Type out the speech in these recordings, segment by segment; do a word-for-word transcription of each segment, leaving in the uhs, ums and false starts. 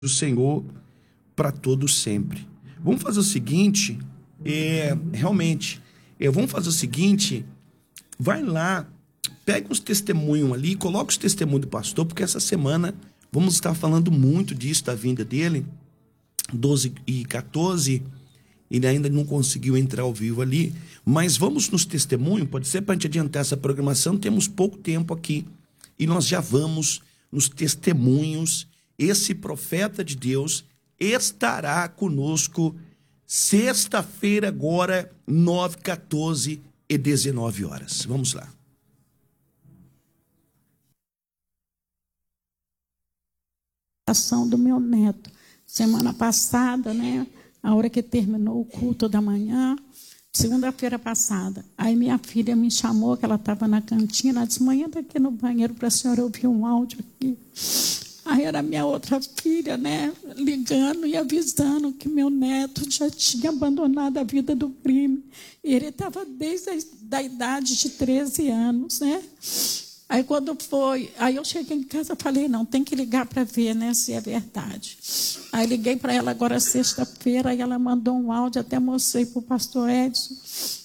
do Senhor para todos sempre. Vamos fazer o seguinte, é, realmente, é, vamos fazer o seguinte, vai lá, pega os testemunhos ali, coloca os testemunhos do pastor, porque essa semana vamos estar falando muito disso, da vinda dele, doze e quatorze, ele ainda não conseguiu entrar ao vivo ali, mas vamos nos testemunhos, pode ser para a gente adiantar essa programação, temos pouco tempo aqui, e nós já vamos nos testemunhos. Esse profeta de Deus estará conosco sexta-feira agora, nove, quatorze e dezenove horas. Vamos lá. Ação do meu neto. Semana passada, né, a hora que terminou o culto da manhã, segunda-feira passada, aí minha filha me chamou, que ela estava na cantina, ela disse, mãe, entra aqui no banheiro para a senhora ouvir um áudio aqui. Aí era minha outra filha, né, ligando e avisando que meu neto já tinha abandonado a vida do crime. E ele estava desde a da idade de treze anos, né? Aí quando foi, aí eu cheguei em casa e falei, não, tem que ligar para ver, né, se é verdade. Aí liguei para ela agora sexta-feira, e ela mandou um áudio, até mostrei para o pastor Edson,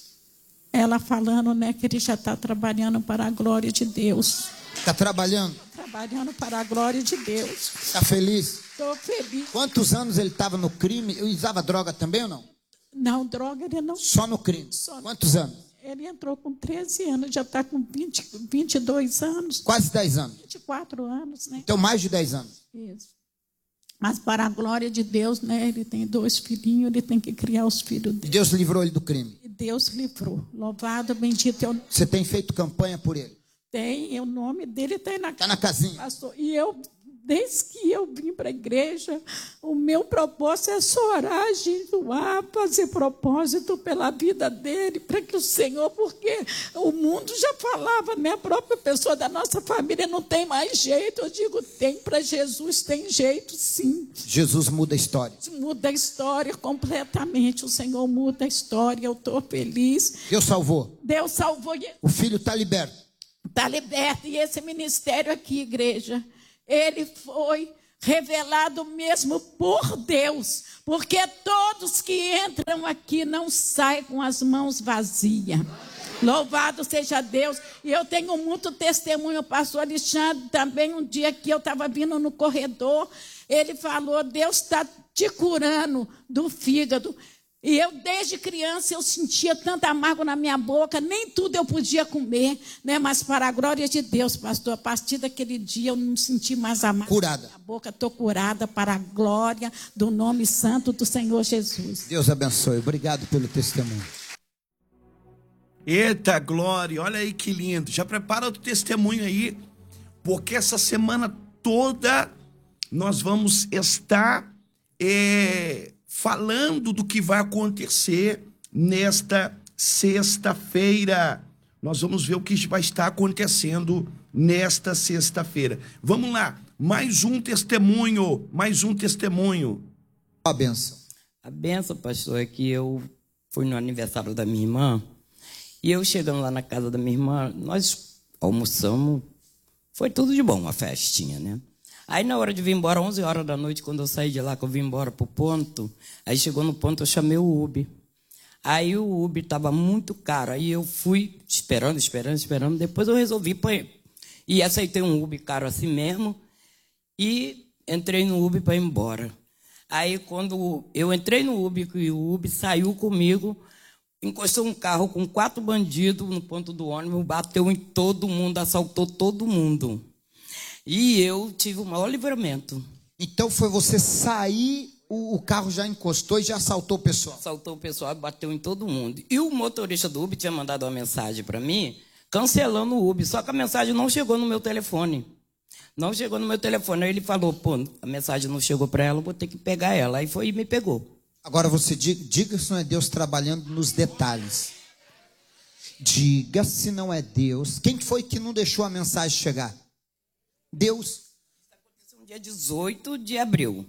ela falando, né, que ele já está trabalhando para a glória de Deus. Está trabalhando? Trabalhando para a glória de Deus. Está feliz? Estou feliz. Quantos anos ele estava no crime? Ele usava droga também ou não? Não, droga ele não. Só no crime? Só Quantos anos? Ele entrou com treze anos, já está com vinte, vinte e dois anos. Quase dez anos? vinte e quatro anos, né? Então, mais de dez anos. Isso. Mas para a glória de Deus, né? Ele tem dois filhinhos, ele tem que criar os filhos dele. Deus livrou ele do crime? E Deus livrou. Louvado, bendito é o... Você tem feito campanha por ele? Tem, o nome dele está na... Está na casinha. Pastor, e eu, desde que eu vim para a igreja, o meu propósito é só orar, jejuar, fazer propósito pela vida dele, para que o Senhor, porque o mundo já falava, né? A própria pessoa da nossa família não tem mais jeito. Eu digo, tem, para Jesus tem jeito, sim. Jesus muda a história. Muda a história completamente. O Senhor muda a história. Eu estou feliz. Deus salvou. Deus salvou. O filho está liberto. Está liberto. E esse ministério aqui, igreja, ele foi revelado mesmo por Deus, porque todos que entram aqui não saem com as mãos vazias. Louvado seja Deus. E eu tenho muito testemunho. O pastor Alexandre também, um dia que eu estava vindo no corredor, ele falou, Deus está te curando do fígado. E eu, desde criança, eu sentia tanto amargo na minha boca, nem tudo eu podia comer, né? Mas para a glória de Deus, pastor, a partir daquele dia eu não senti mais amargo curada. na boca, estou curada para a glória do nome santo do Senhor Jesus. Deus abençoe, obrigado pelo testemunho. Eita glória, olha aí que lindo, já prepara o testemunho aí, porque essa semana toda nós vamos estar... É... falando do que vai acontecer nesta sexta-feira. Nós vamos ver o que vai estar acontecendo nesta sexta-feira. Vamos lá, mais um testemunho, mais um testemunho. A benção. A benção, pastor, é que eu fui no aniversário da minha irmã, e eu chegando lá na casa da minha irmã, nós almoçamos, foi tudo de bom, uma festinha, né? Aí, na hora de vir embora, onze horas da noite, quando eu saí de lá, que eu vim embora pro ponto, aí chegou no ponto, eu chamei o Uber. Aí o Uber estava muito caro, aí eu fui esperando, esperando, esperando, depois eu resolvi, pô, e aceitei um Uber caro assim mesmo, e entrei no Uber para ir embora. Aí, quando eu entrei no Uber, e o Uber saiu comigo, encostou um carro com quatro bandidos no ponto do ônibus, bateu em todo mundo, assaltou todo mundo. E eu tive o maior livramento. Então foi você sair, o, o carro já encostou e já assaltou o pessoal? Assaltou o pessoal e bateu em todo mundo. E o motorista do Uber tinha mandado uma mensagem para mim, cancelando o Uber. Só que a mensagem não chegou no meu telefone. Não chegou no meu telefone. Aí ele falou, pô, a mensagem não chegou para ela, vou ter que pegar ela. Aí foi e me pegou. Agora você diga, diga se não é Deus trabalhando nos detalhes. Diga se não é Deus. Quem foi que não deixou a mensagem chegar? Deus. Isso aconteceu no dia dezoito de abril.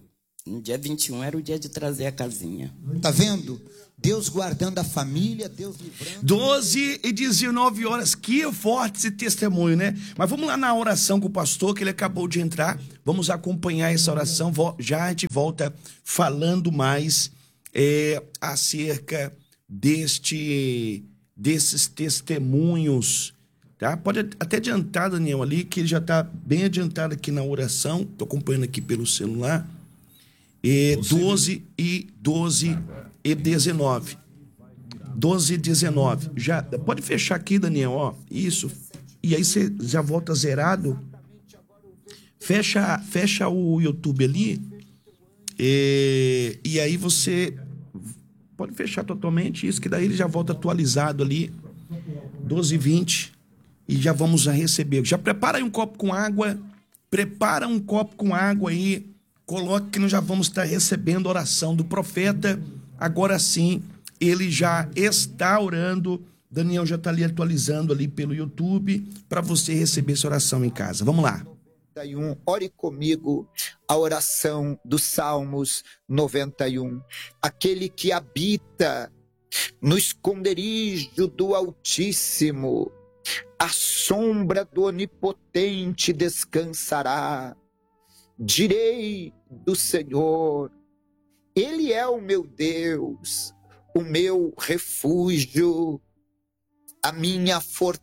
No dia vinte e um era o dia de trazer a casinha. Tá vendo? Deus guardando a família, Deus livrando. doze e dezenove horas. Que forte esse testemunho, né? Mas vamos lá na oração com o pastor, que ele acabou de entrar. Vamos acompanhar essa oração. Já a gente volta falando mais é, acerca deste, desses testemunhos. Tá? Pode até adiantar, Daniel, ali, que ele já está bem adiantado aqui na oração. Estou acompanhando aqui pelo celular. É, doze e doze e dezenove. doze e dezenove. Já, pode fechar aqui, Daniel, ó. Isso. E aí você já volta zerado. Fecha, fecha o YouTube ali. E, e aí você pode fechar totalmente isso, que daí ele já volta atualizado ali. doze e vinte. E já vamos a receber. Já prepara aí um copo com água. Prepara um copo com água aí. Coloque que nós já vamos estar recebendo a oração do profeta. Agora sim, ele já está orando. Daniel já está ali atualizando ali pelo YouTube para você receber essa oração em casa. Vamos lá. Ore comigo a oração dos Salmos noventa e um. Aquele que habita no esconderijo do Altíssimo, à sombra do Onipotente descansará. Direi do Senhor, Ele é o meu Deus, o meu refúgio, a minha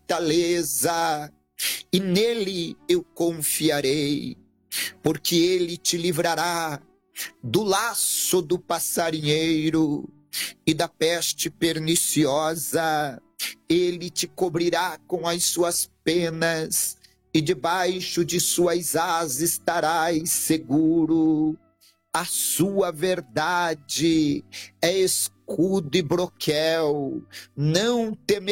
fortaleza, e nele eu confiarei, porque Ele te livrará do laço do passarinheiro e da peste perniciosa. Ele te cobrirá com as suas penas, e debaixo de suas asas estarás seguro. A sua verdade é escudo e broquel. Não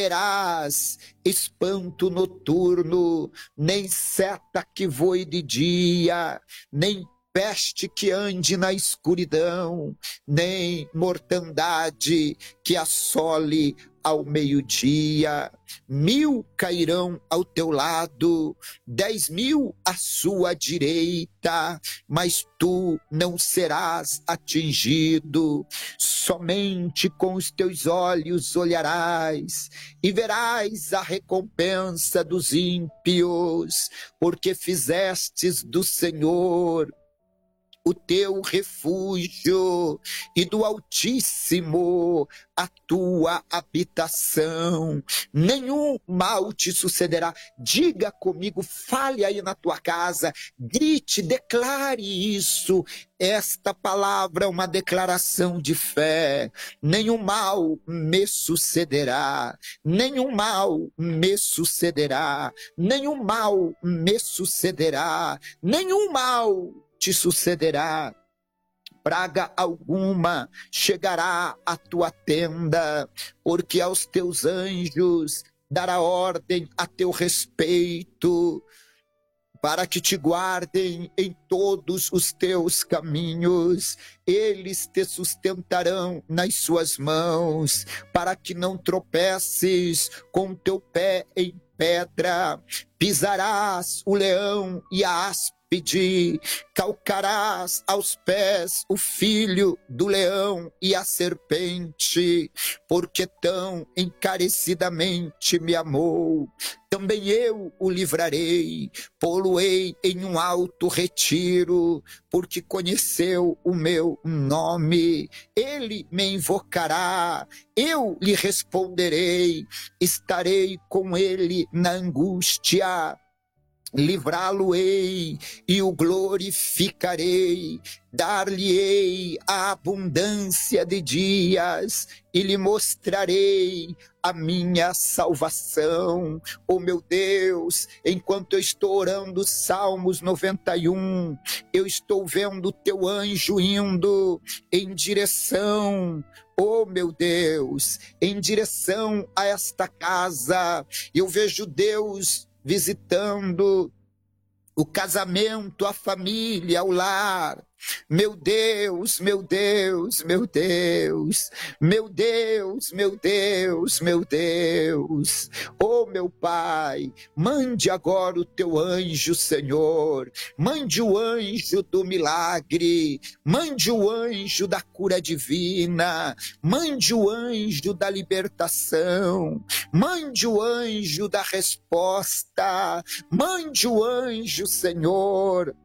temerás espanto noturno, nem seta que voe de dia, nem peste que ande na escuridão, nem mortandade que assole ao meio-dia. Mil cairão ao teu lado, dez mil à sua direita, mas tu não serás atingido. Somente com os teus olhos olharás e verás a recompensa dos ímpios, porque fizestes do Senhor o teu refúgio, e do Altíssimo a tua habitação. Nenhum mal te sucederá. Diga comigo, fale aí na tua casa, grite, declare isso. Esta palavra é uma declaração de fé. Nenhum mal me sucederá, nenhum mal me sucederá, nenhum mal me sucederá, nenhum mal te sucederá. Praga alguma chegará à tua tenda, porque aos teus anjos dará ordem a teu respeito, para que te guardem em todos os teus caminhos. Eles te sustentarão nas suas mãos, para que não tropeces com teu pé em pedra. Pisarás o leão e a áspide, calcarás aos pés o filho do leão e a serpente, porque tão encarecidamente me amou. Também eu o livrarei, pô-lo-ei em um alto retiro, porque conheceu o meu nome. Ele me invocará, eu lhe responderei, estarei com ele na angústia. Livrá-lo-ei e o glorificarei, dar-lhe-ei a abundância de dias e lhe mostrarei a minha salvação. Oh meu Deus, enquanto eu estou orando Salmos noventa e um, eu estou vendo o teu anjo indo em direção, oh meu Deus, em direção a esta casa. Eu vejo Deus visitando o casamento, a família, o lar. Meu Deus, meu Deus, meu Deus, meu Deus, meu Deus, meu Deus. Oh, meu Pai, mande agora o teu anjo, Senhor. Mande o anjo do milagre, mande o anjo da cura divina, mande o anjo da libertação, mande o anjo da resposta, mande o anjo, Senhor,